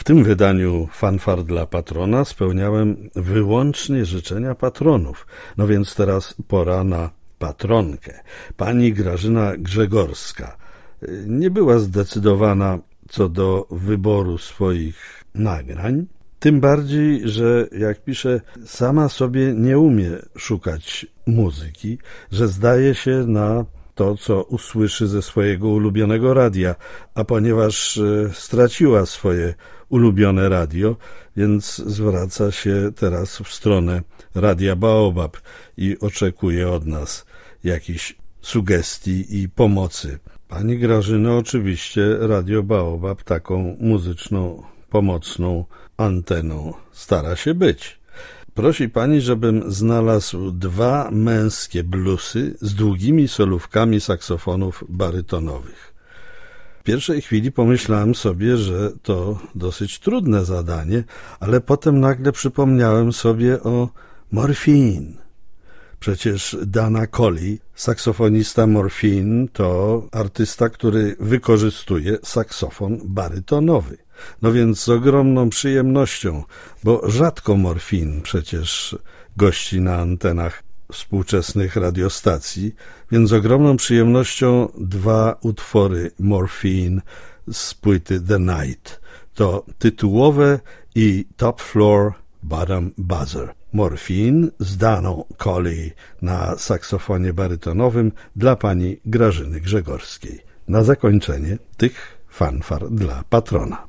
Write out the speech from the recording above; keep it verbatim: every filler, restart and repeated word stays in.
tym wydaniu Fanfar dla patrona spełniałem wyłącznie życzenia patronów. No więc teraz pora na patronkę. Pani Grażyna Grzegorska nie była zdecydowana co do wyboru swoich nagrań, tym bardziej, że jak pisze, sama sobie nie umie szukać muzyki, że zdaje się na to, co usłyszy ze swojego ulubionego radia, a ponieważ straciła swoje ulubione radio, więc zwraca się teraz w stronę Radia Baobab i oczekuje od nas jakichś sugestii i pomocy. Pani Grażyno, oczywiście Radio Baobab taką muzyczną, pomocną anteną stara się być. Prosi pani, żebym znalazł dwa męskie bluesy z długimi solówkami saksofonów barytonowych. W pierwszej chwili pomyślałem sobie, że to dosyć trudne zadanie, ale potem nagle przypomniałem sobie o Morphine. Przecież Dana Colley, saksofonista Morphine, to artysta, który wykorzystuje saksofon barytonowy. No więc z ogromną przyjemnością, bo rzadko Morphine przecież gości na antenach współczesnych radiostacji, więc z ogromną przyjemnością dwa utwory Morphine z płyty The Night. To tytułowe i Top Floor Bottom Buzzer. Morphine z Daną Colley na saksofonie barytonowym dla pani Grażyny Grzegorskiej. Na zakończenie tych fanfar dla patrona.